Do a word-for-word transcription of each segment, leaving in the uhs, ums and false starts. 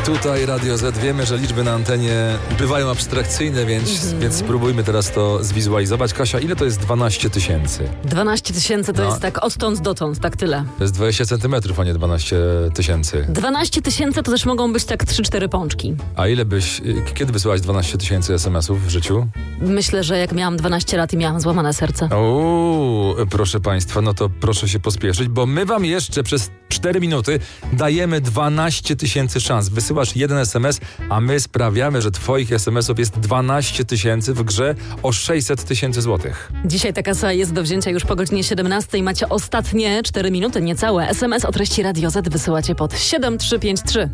Tutaj Radio Z. Wiemy, że liczby na antenie bywają abstrakcyjne, więc, mm-hmm. więc spróbujmy teraz to zwizualizować. Kasia, ile to jest dwanaście tysięcy? dwanaście tysięcy to no. jest tak odtąd dotąd, tak tyle. To jest dwadzieścia centymetrów, a nie dwanaście tysięcy. dwanaście tysięcy to też mogą być tak trzy cztery pączki. A ile byś, kiedy wysyłałaś dwanaście tysięcy es em esów w życiu? Myślę, że jak miałam dwanaście lat i miałam złamane serce. Uuu, proszę państwa, no to proszę się pospieszyć, bo my wam jeszcze przez cztery minuty dajemy dwanaście tysięcy szans. Wysyłasz jeden es em es, a my sprawiamy, że twoich es em esów jest dwanaście tysięcy w grze o sześćset tysięcy złotych. Dzisiaj ta kasa jest do wzięcia już po godzinie siedemnastej. Macie ostatnie cztery minuty, niecałe. es em es o treści Radio Z wysyłacie pod siedem trzy pięć trzy.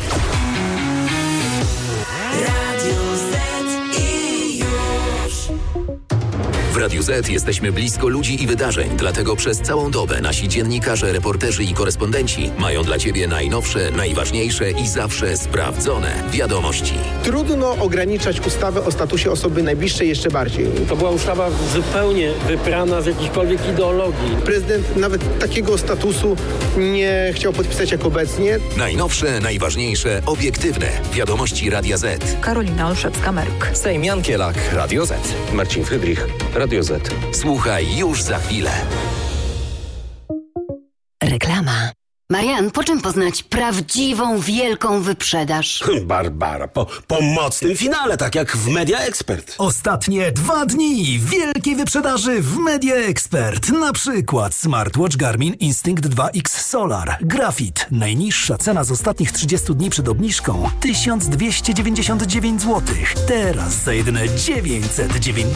W Radiu Z jesteśmy blisko ludzi i wydarzeń, dlatego przez całą dobę nasi dziennikarze, reporterzy i korespondenci mają dla Ciebie najnowsze, najważniejsze i zawsze sprawdzone wiadomości. Trudno ograniczać ustawę o statusie osoby najbliższej jeszcze bardziej. To była ustawa zupełnie wyprana z jakichkolwiek ideologii. Prezydent nawet takiego statusu nie chciał podpisać jak obecnie. Najnowsze, najważniejsze, obiektywne wiadomości Radia Z. Karolina Olszewska-Merk. Sejm Jan Kielak, Radio Z. Marcin Frydrich, Radio Z. Słuchaj już za chwilę. Reklama. Marian, po czym poznać prawdziwą, wielką wyprzedaż? Barbara, po, po mocnym finale, tak jak w Media Expert. Ostatnie dwa dni wielkiej wyprzedaży w Media Expert. Na przykład smartwatch Garmin Instinct dwa X Solar. Grafit. Najniższa cena z ostatnich trzydziestu dni przed obniżką tysiąc dwieście dziewięćdziesiąt dziewięć złotych. Teraz za jedyne dziewięćset dziewięćdziesiąt